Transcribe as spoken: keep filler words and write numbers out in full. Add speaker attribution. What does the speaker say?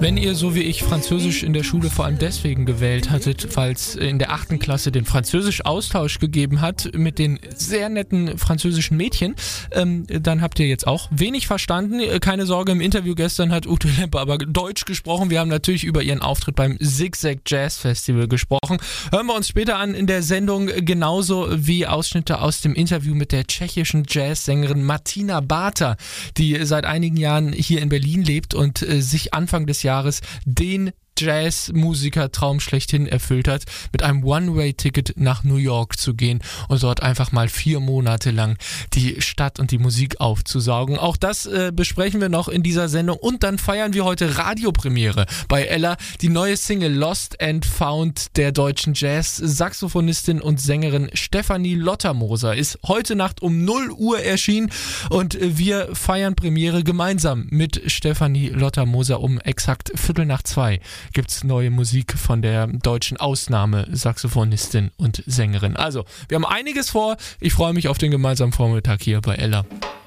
Speaker 1: Wenn ihr so wie ich Französisch in der Schule vor allem deswegen gewählt hattet, weil es in der achten Klasse den Französisch-Austausch gegeben hat mit den sehr netten französischen Mädchen, ähm, dann habt ihr jetzt auch wenig verstanden. Keine Sorge, im Interview gestern hat Ute Lempe aber Deutsch gesprochen. Wir haben natürlich über ihren Auftritt beim Zigzag Jazz Festival gesprochen. Hören wir uns später an in der Sendung, genauso wie Ausschnitte aus dem Interview mit der tschechischen Jazzsängerin Martina Barta, die seit einigen Jahren hier in Berlin lebt und äh, sich Anfang des Jahres den Jazzmusiker-Traum schlechthin erfüllt hat, mit einem One-Way-Ticket nach New York zu gehen und dort einfach mal vier Monate lang die Stadt und die Musik aufzusaugen. Auch das äh, besprechen wir noch in dieser Sendung und dann feiern wir heute Radiopremiere bei Ella. Die neue Single Lost and Found der deutschen Jazz-Saxophonistin und Sängerin Stefanie Lottermoser ist heute Nacht um null Uhr erschienen und äh, wir feiern Premiere gemeinsam mit Stefanie Lottermoser um exakt Viertel nach zwei. Gibt's neue Musik von der deutschen Ausnahme-Saxophonistin und Sängerin. Also, wir haben einiges vor. Ich freue mich auf den gemeinsamen Vormittag hier bei Ella.